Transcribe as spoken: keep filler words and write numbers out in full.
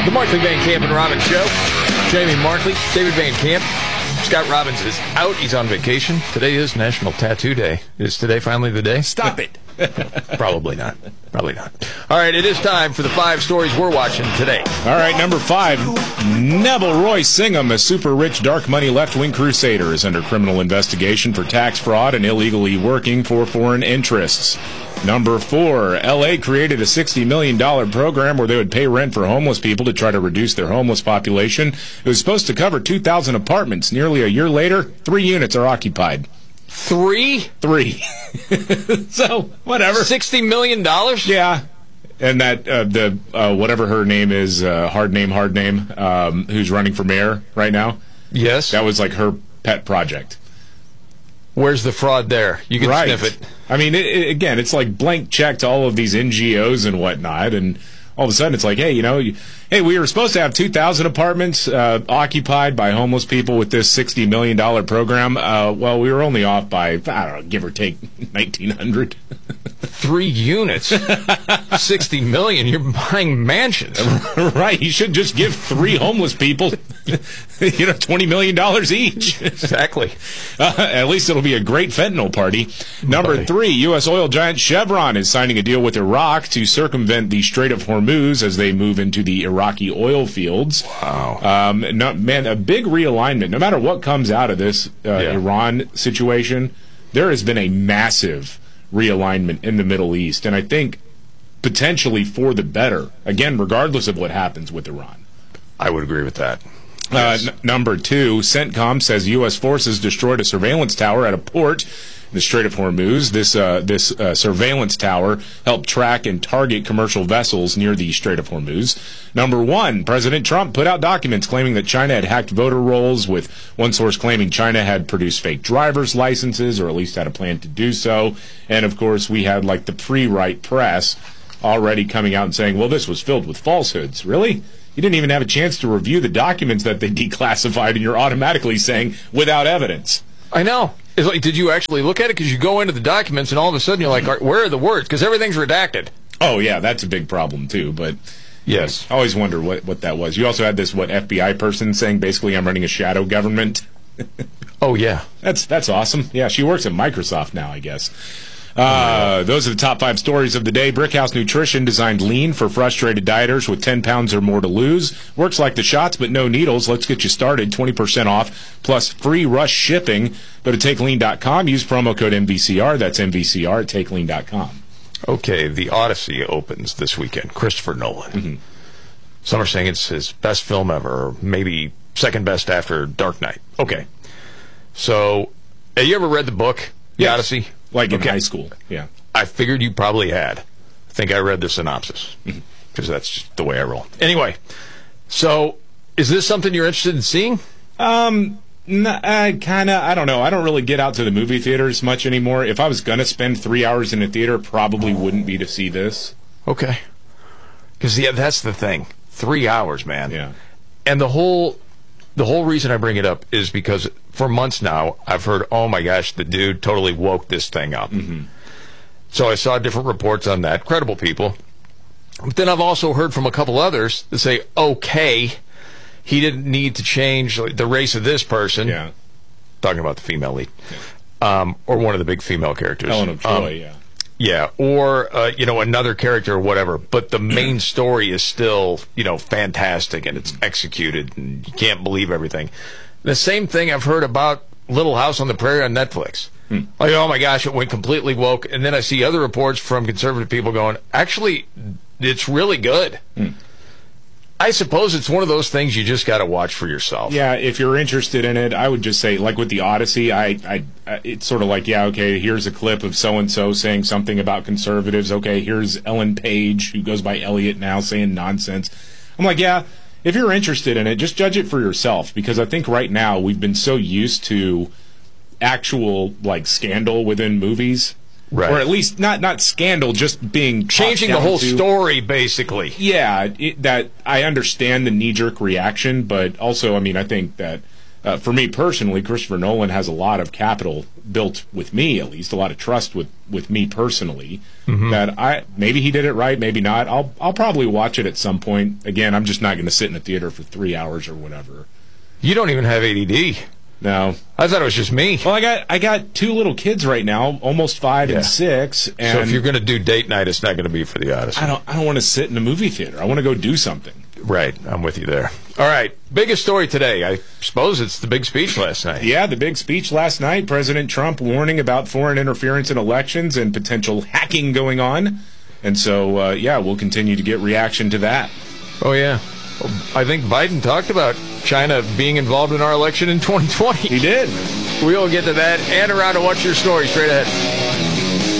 The Markley, Van Camp, and Robbins Show. Jamie Markley, David Van Camp. Scott Robbins is out. He's on vacation. Today is National Tattoo Day. Is today finally the day? Stop it. Probably not. Probably not. All right, it is time for the five stories we're watching today. All right, number five. Neville Roy Singham, a super-rich dark money left-wing crusader, is under criminal investigation for tax fraud and illegally working for foreign interests. Number four, L A created a sixty million dollars program where they would pay rent for homeless people to try to reduce their homeless population. It was supposed to cover two thousand apartments. Nearly a year later, three units are occupied. Three? Three. So, whatever. sixty million dollars? Yeah. And that, uh, the, uh, whatever her name is, uh, hard name, hard name, um, who's running for mayor right now. Yes. That was like her pet project. Where's the fraud there? You can right. sniff it. I mean, it, it, again, it's like blank check to all of these N G Os and whatnot, and all of a sudden it's like, hey, you know, you, hey, we were supposed to have two thousand apartments uh, occupied by homeless people with this sixty million dollars program. Uh, well, we were only off by, I don't know, give or take nineteen hundred. Three units, sixty million. You're buying mansions, right? You should just give three homeless people, you know, twenty million dollars each. Exactly. Uh, at least it'll be a great fentanyl party. Number Buddy. three, U S oil giant Chevron is signing a deal with Iraq to circumvent the Strait of Hormuz as they move into the Iraqi oil fields. Wow. Um, no, man, a big realignment. No matter what comes out of this uh, Yeah. Iran situation, there has been a massive realignment in the Middle East, and I think potentially for the better, again, regardless of what happens with Iran. I would agree with that. Uh, Yes. n- number two, CENTCOM says U S forces destroyed a surveillance tower at a port in the Strait of Hormuz. This uh, this uh, surveillance tower helped track and target commercial vessels near the Strait of Hormuz. Number one, President Trump put out documents claiming that China had hacked voter rolls, with one source claiming China had produced fake driver's licenses, or at least had a plan to do so. And, of course, we had, like, the pre-right press already coming out and saying, well, this was filled with falsehoods. Really? You didn't even have a chance to review the documents that they declassified, and you're automatically saying, without evidence. I know. It's like, did you actually look at it? Because you go into the documents, and all of a sudden you're like, "All right, where are the words?" Because everything's redacted. Oh, yeah, that's a big problem, too. But Yes. I always wonder what, what that was. You also had this, what, F B I person saying, basically, I'm running a shadow government. Oh, yeah. That's that's awesome. Yeah, she works at Microsoft now, I guess. Uh, those are the top five stories of the day. Brickhouse Nutrition designed lean for frustrated dieters with ten pounds or more to lose. Works like the shots, but no needles. Let's get you started. twenty percent off, plus free rush shipping. Go to take lean dot com. Use promo code M V C R. That's M V C R at take lean dot com. Okay, The Odyssey opens this weekend. Christopher Nolan. Mm-hmm. Some are saying it's his best film ever, or maybe second best after Dark Knight. Okay. So, have you ever read the book, The Yes. Odyssey? Like in Okay. high school, yeah. I figured you probably had. I think I read the synopsis, because that's just the way I roll. Anyway, so is this something you're interested in seeing? Um, n- uh, kind of. I don't know. I don't really get out to the movie theaters much anymore. If I was going to spend three hours in a theater, probably wouldn't be to see this. Okay. Because, yeah, that's the thing. Three hours, man. Yeah. And the whole the whole reason I bring it up is because for months now, I've heard, oh, my gosh, the dude totally woke this thing up. Mm-hmm. So I saw different reports on that, credible people. But then I've also heard from a couple others that say, okay, he didn't need to change the race of this person. Yeah. Talking about the female lead. Um, or one of the big female characters. Helen of Troy, Um, yeah. Yeah, or, uh, you know, another character or whatever. But the main story is still, you know, fantastic, and it's executed, and you can't believe everything. The same thing I've heard about Little House on the Prairie on Netflix. Hmm. Like, oh, my gosh, it went completely woke. And then I see other reports from conservative people going, actually, it's really good. Hmm. I suppose it's one of those things you just got to watch for yourself. Yeah, if you're interested in it, I would just say, like with the Odyssey, I, I, I it's sort of like, yeah, okay, here's a clip of so-and-so saying something about conservatives. Okay, here's Ellen Page, who goes by Elliot now, saying nonsense. I'm like, yeah, if you're interested in it, just judge it for yourself, because I think right now we've been so used to actual, like, scandal within movies. Right. Or at least not not scandal, just being Changing the talked down whole to. story, basically. Yeah, it, that I understand the knee-jerk reaction, but also, I mean, I think that uh, for me personally, Christopher Nolan has a lot of capital built with me, at least a lot of trust with, with me personally. Mm-hmm. That I maybe he did it right, maybe not. I'll I'll probably watch it at some point. Again, I'm just not going to sit in a theater for three hours or whatever. You don't even have A D D. No, I thought it was just me. Well, I got I got two little kids right now, almost five yeah. and six. And so if you're going to do date night, it's not going to be for the Odyssey. I don't I don't want to sit in a movie theater. I want to go do something. Right, I'm with you there. All right, biggest story today. I suppose it's the big speech last night. Yeah, the big speech last night. President Trump warning about foreign interference in elections and potential hacking going on. And so, uh, yeah, we'll continue to get reaction to that. Oh yeah. I think Biden talked about China being involved in our election in twenty twenty. He did. We'll get to that and around to What's Your Story straight ahead.